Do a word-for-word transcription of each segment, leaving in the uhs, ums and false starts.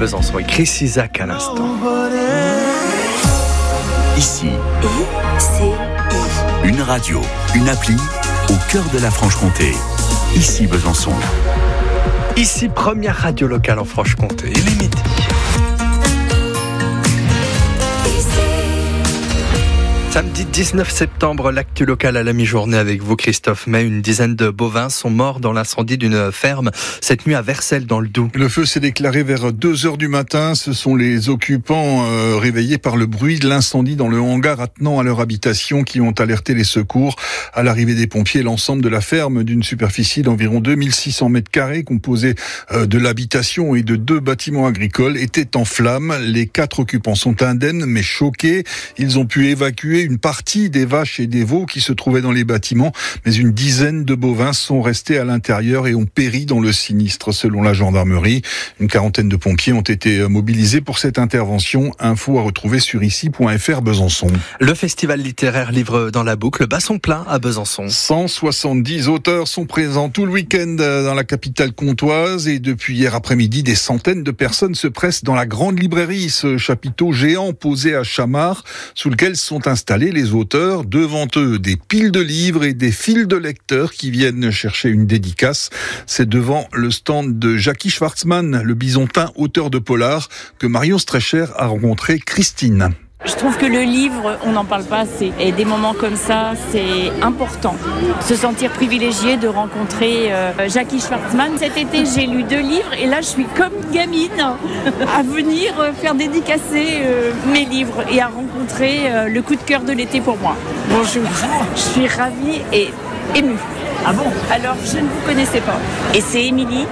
Besançon et Chris Isaak à l'instant. Ici, I C I. une radio, une appli au cœur de la Franche-Comté. Ici Besançon. Ici, première radio locale en Franche-Comté. Il est midi. Samedi dix-neuf septembre, l'actu local à la mi-journée avec vous, Christophe May. Une dizaine de bovins sont morts dans l'incendie d'une ferme cette nuit à Vercelles dans le Doubs. Le feu s'est déclaré vers deux heures du matin. Ce sont les occupants euh, réveillés par le bruit de l'incendie dans le hangar attenant à leur habitation qui ont alerté les secours. À l'arrivée des pompiers, l'ensemble de la ferme d'une superficie d'environ deux mille six cents mètres carrés composée euh, de l'habitation et de deux bâtiments agricoles était en flammes. Les quatre occupants sont indemnes mais choqués. Ils ont pu évacuer une partie des vaches et des veaux qui se trouvaient dans les bâtiments, mais une dizaine de bovins sont restés à l'intérieur et ont péri dans le sinistre, selon la gendarmerie. Une quarantaine de pompiers ont été mobilisés pour cette intervention. Info à retrouver sur ici point f r Besançon. Le festival littéraire Livre dans la boucle bat son plein à Besançon. cent soixante-dix auteurs sont présents tout le week-end dans la capitale comtoise et depuis hier après-midi, des centaines de personnes se pressent dans la grande librairie, ce chapiteau géant posé à Chamard, sous lequel sont installés les auteurs. Devant eux, des piles de livres et des files de lecteurs qui viennent chercher une dédicace. C'est devant le stand de Jackie Schwartzmann, le bisontin auteur de polar, que Marion Strecher a rencontré Christine. Je trouve que le livre, on n'en parle pas assez. Et des moments comme ça, c'est important. Se sentir privilégié de rencontrer euh, Jackie Schwartzmann. Cet été, j'ai lu deux livres et là, je suis comme gamine à venir faire dédicacer euh, mes livres et à rencontrer euh, le coup de cœur de l'été pour moi. Bonjour, je suis ravie et émue. Ah bon ? Alors, je ne vous connaissais pas. Et c'est Émilie,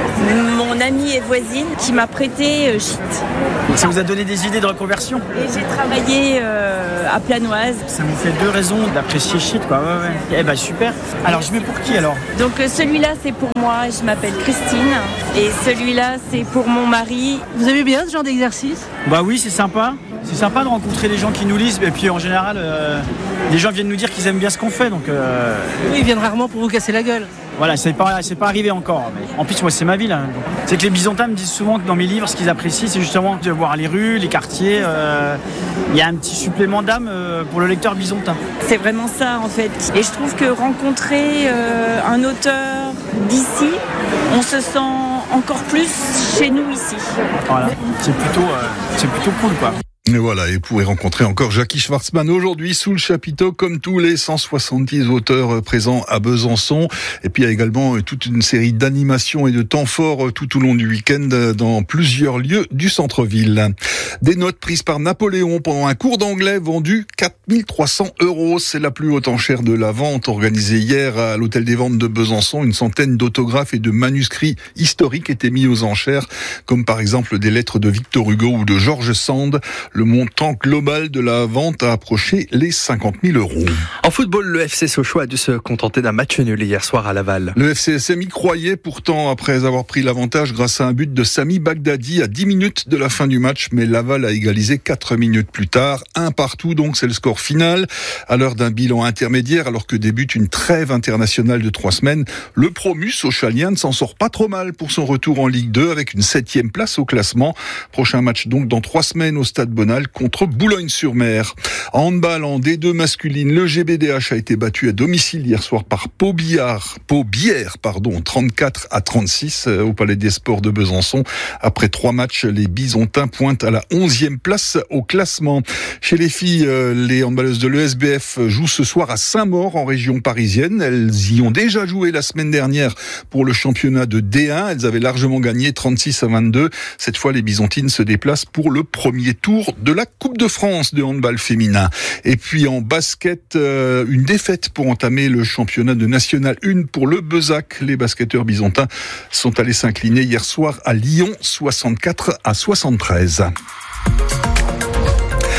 mon amie et voisine, qui m'a prêté euh, Shit. Ça vous a donné des idées de reconversion ? Et j'ai travaillé euh, à Planoise. Ça vous fait deux raisons d'apprécier Shit, quoi. Ouais, ouais. Eh ben super. Alors, je mets pour qui alors ? Donc euh, celui-là, c'est pour moi. Je m'appelle Christine. Et celui-là, c'est pour mon mari. Vous aimez bien ce genre d'exercice ? Bah oui, c'est sympa. C'est sympa de rencontrer les gens qui nous lisent. Et puis en général, euh, les gens viennent nous dire qu'ils aiment bien ce qu'on fait. Donc, euh... oui, ils viennent rarement pour vous casser la gueule. Voilà, c'est pas, c'est pas arrivé encore. Mais en plus, moi, c'est ma ville. Hein. C'est que les Bisontins me disent souvent que dans mes livres, ce qu'ils apprécient, c'est justement de voir les rues, les quartiers. Euh, il y a un petit supplément d'âme euh, pour le lecteur bisontin. C'est vraiment ça, en fait. Et je trouve que rencontrer euh, un auteur d'ici, on se sent encore plus chez nous ici. Voilà, c'est plutôt, euh, c'est plutôt cool, quoi. Et voilà, et vous pourrez rencontrer encore Jackie Schwartzmann aujourd'hui sous le chapiteau, comme tous les cent soixante-dix auteurs présents à Besançon. Et puis il y a également toute une série d'animations et de temps forts tout au long du week-end dans plusieurs lieux du centre-ville. Des notes prises par Napoléon pendant un cours d'anglais vendu quatre mille trois cents euros. C'est la plus haute enchère de la vente organisée hier à l'hôtel des ventes de Besançon. Une centaine d'autographes et de manuscrits historiques étaient mis aux enchères, comme par exemple des lettres de Victor Hugo ou de George Sand. Le montant global de la vente a approché les cinquante mille euros. En football, le F C Sochaux a dû se contenter d'un match nul hier soir à Laval. Le F C S M y croyait pourtant après avoir pris l'avantage grâce à un but de Sami Bagdadi à dix minutes de la fin du match, mais Laval a égalisé quatre minutes plus tard. Un partout, donc c'est le score final. À l'heure d'un bilan intermédiaire, alors que débute une trêve internationale de trois semaines, le promu sochalien ne s'en sort pas trop mal pour son retour en Ligue deux avec une septième place au classement. Prochain match donc dans trois semaines au Stade Bonal contre Boulogne-sur-Mer. En handball, en D deux masculine, le G B D H a été battu à domicile hier soir par Pau-Bière, Pau-Bière, pardon, trente-quatre à trente-six au Palais des Sports de Besançon. Après trois matchs, les Bisontins pointent à la onzième place au classement. Chez les filles, les handballeuses de l'E S B F jouent ce soir à Saint-Maur en région parisienne. Elles y ont déjà joué la semaine dernière pour le championnat de D un. Elles avaient largement gagné trente-six à vingt-deux. Cette fois, les Bisontines se déplacent pour le premier tour de la Coupe de France de handball féminin. Et puis en basket, euh, une défaite pour entamer le championnat de National un pour le Bezac. Les basketteurs bisontins sont allés s'incliner hier soir à Lyon, soixante-quatre à soixante-treize.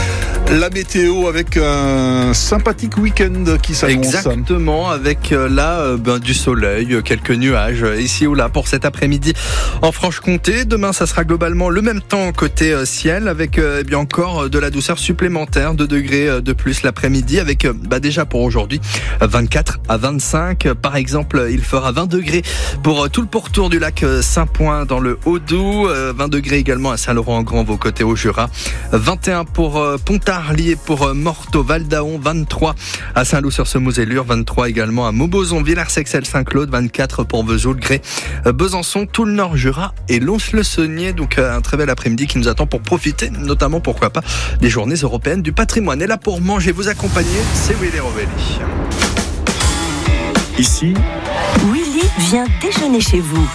La météo avec un sympathique week-end qui s'annonce. Exactement, avec euh, là euh, ben, du soleil, euh, quelques nuages euh, ici ou là pour cet après-midi en Franche-Comté. Demain, ça sera globalement le même temps côté euh, ciel, avec euh, eh bien encore euh, de la douceur supplémentaire, deux degrés euh, de plus l'après-midi, avec euh, bah, déjà pour aujourd'hui vingt-quatre à vingt-cinq. Par exemple, il fera vingt degrés pour euh, tout le pourtour du lac euh, Saint-Point dans le Haut-Doubs, euh, vingt degrés également à Saint-Laurent-en-Grand, vos côtés au Jura, vingt et un pour euh, Pontard, lié pour Morteau, Val-d'Aon, vingt-trois à Saint-Loup-sur-Semouse et Lure, vingt-trois également à Maubozon, Villers-Sexel, Saint-Claude, vingt-quatre pour Vesoul, Grès, Besançon, tout le Nord Jura et Lons-le-Saunier. Donc un très bel après-midi qui nous attend pour profiter, notamment pourquoi pas des journées européennes du patrimoine. Et là pour manger, vous accompagner, c'est Willy Rovelli. Ici, Willy vient déjeuner chez vous.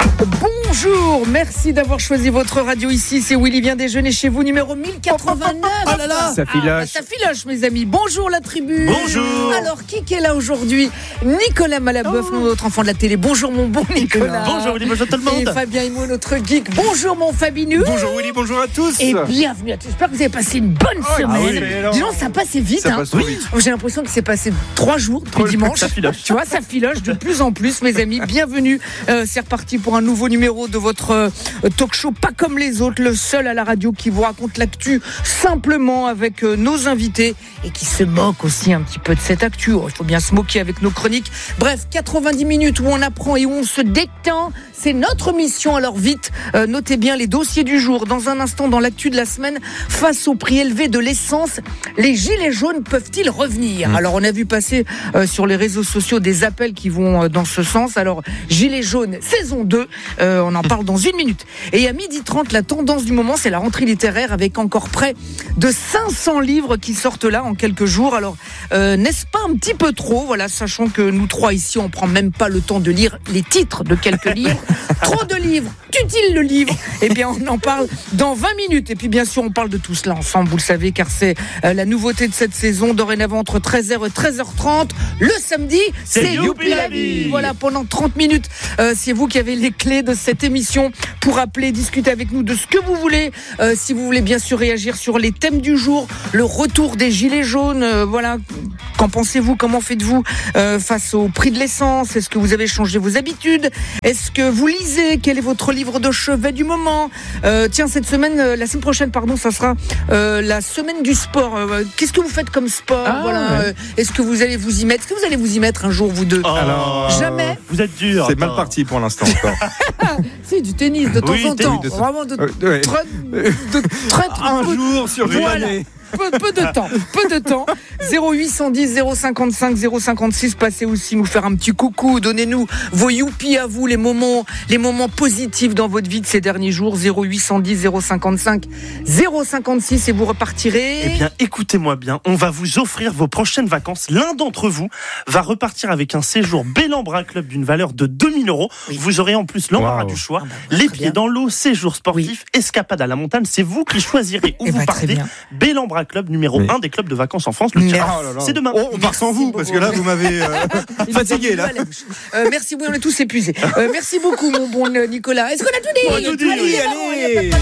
Bonjour, merci d'avoir choisi votre radio ici. C'est Willy vient déjeuner chez vous, numéro mille quatre-vingt-neuf. Oh là là, ça filoche. Ah, bah, ça filoche, mes amis. Bonjour la tribu. Bonjour. Alors, qui est là aujourd'hui? Nicolas Malaboeuf, oh. notre enfant de la télé. Bonjour mon bon Nicolas. Bonjour Willy, bonjour tout le monde. Et Fabien Himo, notre geek. Bonjour mon Fabinou. Bonjour Willy, bonjour à tous. Et bienvenue à tous. J'espère que vous avez passé une bonne oh, semaine. Ah oui, Dis donc, ça passe vite. Ça hein. passe trop vite. J'ai l'impression que c'est passé trois jours depuis dimanche. Ça filoche. Tu vois, ça filoche de plus en plus, mes amis. Bienvenue. Euh, c'est reparti pour un nouveau numéro de votre euh, talk show pas comme les autres, le seul à la radio qui vous raconte l'actu simplement avec euh, nos invités et qui se moque aussi un petit peu de cette actu. Oh, il faut bien se moquer avec nos chroniques. Bref, quatre-vingt-dix minutes où on apprend et où on se détend. C'est notre mission, alors vite, euh, notez bien les dossiers du jour. Dans un instant, dans l'actu de la semaine, face au prix élevé de l'essence, les gilets jaunes peuvent-ils revenir ? mmh. Alors, on a vu passer euh, sur les réseaux sociaux des appels qui vont euh, dans ce sens. Alors, gilets jaunes, saison deux, euh, on en parle dans une minute. Et à midi trente, la tendance du moment, c'est la rentrée littéraire avec encore près de cinq cents livres qui sortent là en quelques jours. Alors, euh, n'est-ce pas un petit peu trop ? Voilà, sachant que nous trois ici, on prend même pas le temps de lire les titres de quelques livres. Trop de livres, tue-t-il le livre ? Eh bien, on en parle dans vingt minutes. Et puis, bien sûr, on parle de tout cela ensemble, vous le savez, car c'est euh, la nouveauté de cette saison. Dorénavant, entre treize heures et treize heures trente, le samedi, c'est, c'est Youpi la vie. Voilà, pendant trente minutes, euh, c'est vous qui avez les clés de cette émission pour appeler, discuter avec nous de ce que vous voulez. Euh, si vous voulez, bien sûr, réagir sur les thèmes du jour, le retour des gilets jaunes, euh, voilà. Qu'en pensez-vous ? Comment faites-vous euh, face au prix de l'essence ? Est-ce que vous avez changé vos habitudes ? Est-ce que vous lisez ? Quel est votre livre de chevet du moment ? euh, Tiens, cette semaine, euh, la semaine prochaine, pardon, ça sera euh, la semaine du sport. Euh, qu'est-ce que vous faites comme sport ? ah, voilà. ouais. euh, Est-ce que vous allez vous y mettre ? Est-ce que vous allez vous y mettre un jour, vous deux ? oh, Alors, jamais. Vous êtes dur. C'est mal parti pour l'instant encore. C'est du tennis de temps oui, en temps. Vraiment de, euh, ouais. très, de très, très un peu, jour sur une voilà. année. Peu, peu de temps, peu de temps. zéro huit cent dix zéro cinquante-cinq zéro cinquante-six. Passez aussi nous faire un petit coucou. Donnez-nous vos youpi à vous, les moments, les moments positifs dans votre vie de ces derniers jours. zéro huit cent dix zéro cinquante-cinq zéro cinquante-six et vous repartirez. Eh bien, écoutez-moi bien. On va vous offrir vos prochaines vacances. L'un d'entre vous va repartir avec un séjour Bellambra Club d'une valeur de deux mille euros. Oui. Vous aurez en plus l'embarras wow. du choix. Ah bah, les pieds bien. Dans l'eau, séjour sportif, oui. escapade à la montagne. C'est vous qui choisirez où eh vous bah, partez. Bellambra Club numéro oui. un des clubs de vacances en France. Le tir, oh là là. C'est demain. Oh, on part sans vous parce que là vous m'avez euh, fatigué là. Euh, merci, oui, on est tous épuisés. Euh, merci beaucoup mon bon Nicolas. Est-ce qu'on a tout dit ? On a tout dit. Allez, allez, allez.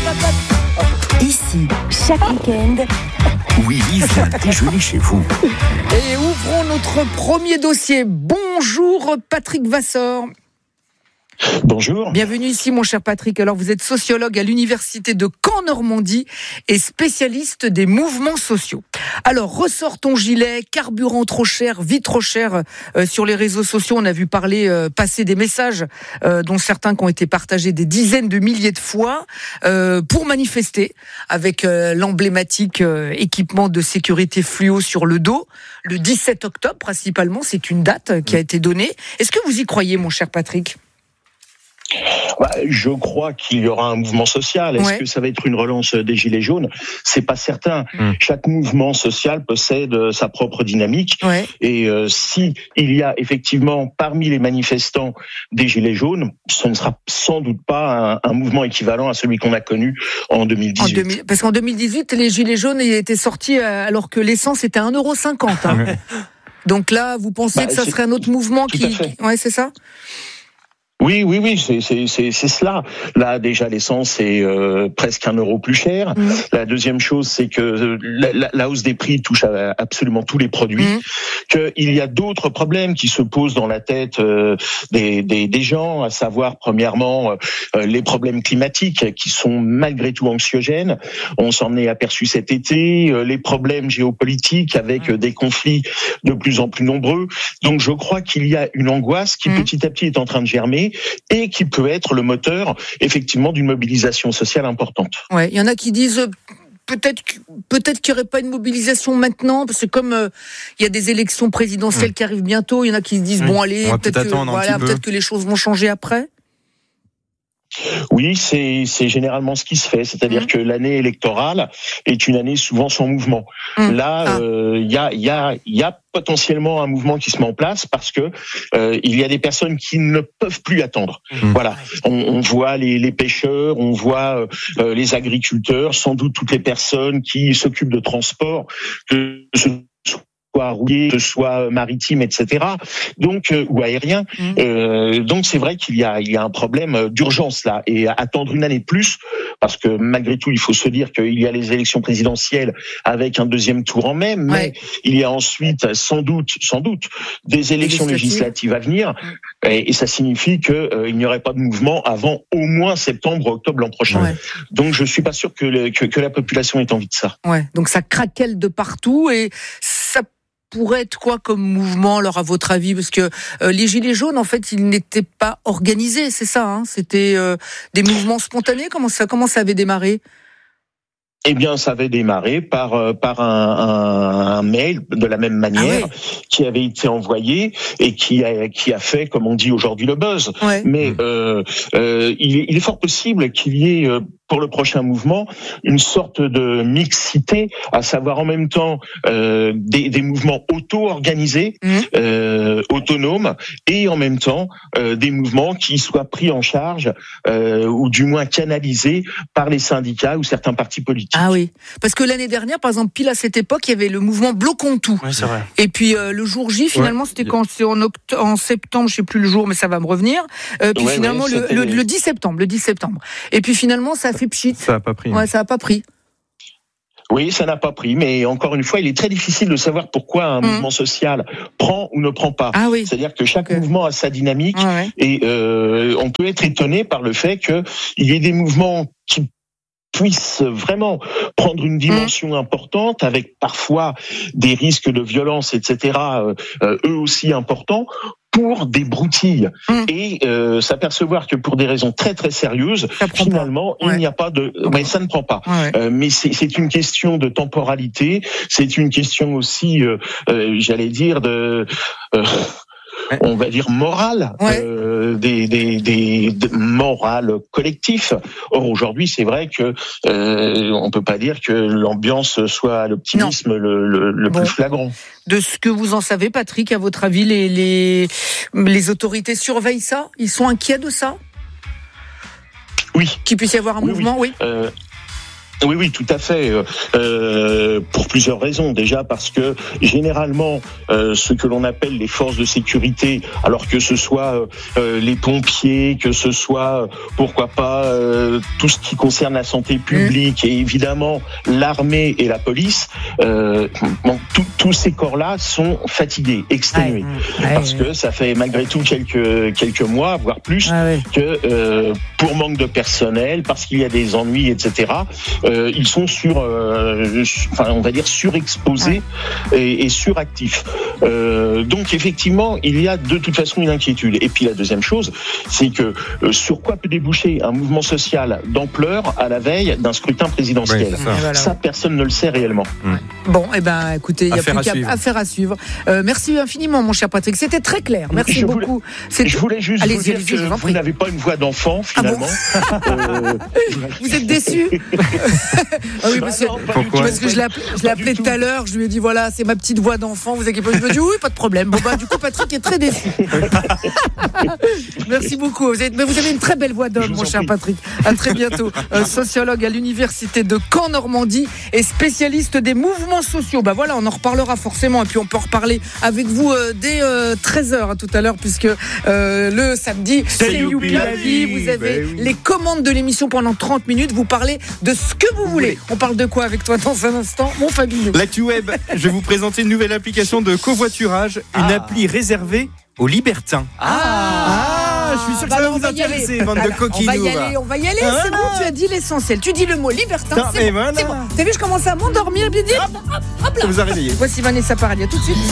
Ici, chaque week-end, Willy vient déjeuner chez vous. Et ouvrons notre premier dossier. Bonjour Patrick Vassor. Bonjour. Bienvenue ici, mon cher Patrick. Alors, vous êtes sociologue à l'université de Caen-Normandie et spécialiste des mouvements sociaux. Alors, ressort ton gilet, carburant trop cher, vie trop cher. Euh, sur les réseaux sociaux, on a vu parler, euh, passer des messages, euh, dont certains qui ont été partagés des dizaines de milliers de fois, euh, pour manifester avec euh, l'emblématique euh, équipement de sécurité fluo sur le dos. Le dix-sept octobre, principalement, c'est une date qui a été donnée. Est-ce que vous y croyez, mon cher Patrick ? Bah, je crois qu'il y aura un mouvement social. Est-ce ouais. que ça va être une relance des Gilets jaunes ? C'est pas certain. Mmh. Chaque mouvement social possède sa propre dynamique. Ouais. Et euh, si il y a effectivement parmi les manifestants des Gilets jaunes, ce ne sera sans doute pas un, un mouvement équivalent à celui qu'on a connu en deux mille dix-huit. En deux mille, parce qu'en deux mille dix-huit, les Gilets jaunes étaient sortis alors que l'essence était à un euro cinquante. Hein. Donc là, vous pensez bah, que ça serait un autre mouvement qui... qui... Ouais, c'est ça ? Oui, oui, oui, c'est, c'est, c'est, c'est cela. Là, déjà, l'essence est euh, presque un euro plus cher. Mmh. La deuxième chose, c'est que la, la, la hausse des prix touche à absolument tous les produits. Mmh. Qu'il y a d'autres problèmes qui se posent dans la tête euh, des, des, des gens, à savoir, premièrement, euh, les problèmes climatiques qui sont malgré tout anxiogènes. On s'en est aperçu cet été. Euh, les problèmes géopolitiques avec euh, des conflits de plus en plus nombreux. Donc, je crois qu'il y a une angoisse qui, mmh. petit à petit, est en train de germer et qui peut être le moteur, effectivement, d'une mobilisation sociale importante. Ouais, il y en a qui disent euh, peut-être, peut-être qu'il n'y aurait pas une mobilisation maintenant, parce que comme euh, il y a des élections présidentielles mmh. qui arrivent bientôt, il y en a qui se disent, mmh. bon allez, peut-être, peut-être, que, voilà, peut-être que les choses vont changer après. Oui, c'est, c'est généralement ce qui se fait, c'est-à-dire mmh. que l'année électorale est une année souvent sans mouvement. Mmh. Là, il ah. euh, y a, y a, y a potentiellement un mouvement qui se met en place parce que euh, il y a des personnes qui ne peuvent plus attendre. Mmh. Voilà, on, on voit les, les pêcheurs, on voit euh, les agriculteurs, sans doute toutes les personnes qui s'occupent de transport, que ce soit rouillé, que ce soit maritime, et cetera. Donc euh, ou aérien. Mmh. Euh, donc c'est vrai qu'il y a il y a un problème d'urgence là, et attendre une année de plus, parce que malgré tout il faut se dire qu'il y a les élections présidentielles avec un deuxième tour en mai, mais ouais. il y a ensuite sans doute sans doute des élections législatives à venir, mmh. et, et ça signifie que euh, il n'y aurait pas de mouvement avant au moins septembre octobre l'an prochain. Ouais. Donc je suis pas sûr que, le, que que la population ait envie de ça. Ouais. Donc ça craquelle de partout et ça pourrait être quoi comme mouvement, alors à votre avis? Parce que euh, les Gilets jaunes, en fait, ils n'étaient pas organisés, c'est ça, hein? C'était euh, des mouvements spontanés. Comment ça, comment ça avait démarré? Eh bien, ça avait démarré par euh, par un, un, un mail de la même manière, ah ouais. qui avait été envoyé et qui a qui a fait, comme on dit aujourd'hui, le buzz. Ouais. Mais euh, euh, il, est, il est fort possible qu'il y ait euh, pour le prochain mouvement une sorte de mixité, à savoir en même temps euh, des, des mouvements auto-organisés, mmh. euh, autonomes, et en même temps euh, des mouvements qui soient pris en charge euh, ou du moins canalisés par les syndicats ou certains partis politiques. Ah oui, parce que l'année dernière, par exemple, pile à cette époque, il y avait le mouvement Bloquons tout. Oui, c'est vrai. Et puis euh, le jour J, finalement, ouais. c'était quand c'est en, oct- en septembre, je sais plus le jour, mais ça va me revenir. Euh, puis ouais, finalement, ouais, le, le, le dix septembre, le dix septembre. Et puis finalement, ça a fait pchit. Ça a pas pris. Ouais, ça a pas pris. Oui, ça n'a pas pris, mais encore une fois, il est très difficile de savoir pourquoi un mmh. mouvement social prend ou ne prend pas. Ah oui. C'est-à-dire que chaque okay. mouvement a sa dynamique, ah ouais. et euh, on peut être étonné par le fait qu'il y ait des mouvements qui puissent vraiment prendre une dimension mmh. importante, avec parfois des risques de violence, et cetera, euh, euh, eux aussi importants, pour des broutilles, mmh. et euh, s'apercevoir que pour des raisons très très sérieuses, finalement, il ouais. n'y a pas de, mais ça ne prend pas. Ouais. Euh, mais c'est, c'est une question de temporalité, c'est une question aussi, euh, euh, j'allais dire de. Euh, on va dire morale, ouais. euh, des, des, des, des morales collectif. Or aujourd'hui, c'est vrai que euh, on peut pas dire que l'ambiance soit l'optimisme le, le, le bon. plus flagrant. De ce que vous en savez, Patrick, à votre avis, les, les, les autorités surveillent ça? Ils sont inquiets de ça? Oui. Qu'il puisse y avoir un oui, mouvement, oui. oui. Euh, Oui, oui, tout à fait. Euh, pour plusieurs raisons. Déjà parce que généralement, euh, ce que l'on appelle les forces de sécurité, alors que ce soit euh, les pompiers, que ce soit, pourquoi pas, euh, tout ce qui concerne la santé publique, mmh. et évidemment l'armée et la police, euh, bon, tous ces corps-là sont fatigués, exténués, ouais, ouais, parce ouais. que ça fait malgré tout quelques quelques mois, voire plus, ouais, ouais. que euh, pour manque de personnel, parce qu'il y a des ennuis, et cetera. Euh, ils sont sur, euh, enfin, on va dire surexposés ouais. et, et suractifs. Euh, donc effectivement, il y a de toute façon une inquiétude. Et puis la deuxième chose, c'est que euh, sur quoi peut déboucher un mouvement social d'ampleur à la veille d'un scrutin présidentiel? Oui, ça. Voilà. ça, personne ne le sait réellement. Ouais. Bon, eh ben, écoutez, il y a plus qu'à affaire à suivre. Euh, merci infiniment, mon cher Patrick. C'était très clair. Merci je beaucoup. Voulais, je voulais juste allez, vous dire que vous prie. n'avez pas une voix d'enfant finalement. Ah bon euh, vous êtes déçu? Ah oui, parce que, parce que je l'ai appelé, je l'ai appelé tout à l'heure, je lui ai dit voilà, c'est ma petite voix d'enfant, vous inquiétez pas, je me dit oui, pas de problème. Bon bah du coup Patrick est très déçu. Merci beaucoup. Vous avez, mais vous avez une très belle voix d'homme, mon cher prie. Patrick. À très bientôt. Euh, sociologue à l'université de Caen-Normandie et spécialiste des mouvements sociaux. Bah voilà, on en reparlera forcément et puis on peut en reparler avec vous euh, dès euh, treize heures hein, tout à l'heure puisque euh, le samedi c'est Youpi la vie. Vous avez ben oui. les commandes de l'émission pendant trente minutes. Vous parlez de ce que vous voulez. On parle de quoi avec toi dans un instant, mon Fabien? L'actu web. Je vais vous présenter une nouvelle application de covoiturage, une ah. appli réservée aux libertins. Ah, ah je suis sûr que bah ça va vous intéresser, bande de coquinous. On va y aller, on va y aller. Ah, c'est bon, tu as dit l'essentiel. Tu dis le mot libertin. Non, c'est, bon, voilà. c'est bon. T'as vu, je commence à m'endormir, bien dit. Hop, hop, hop là. Ça vous a réveillé. Voici Vanessa Paradis. À tout de suite.